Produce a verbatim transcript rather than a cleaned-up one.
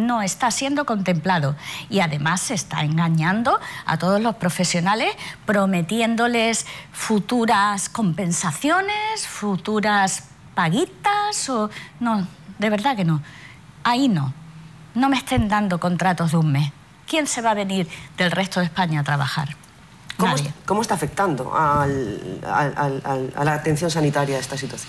no está siendo contemplado. Y además se está engañando a todos los profesionales, prometiéndoles futuras compensaciones, futuras paguitas o... No, de verdad que no. Ahí no. No me estén dando contratos de un mes. ¿Quién se va a venir del resto de España a trabajar? ¿Cómo, Nadie. ¿Cómo está afectando al, al, al, a la atención sanitaria esta situación?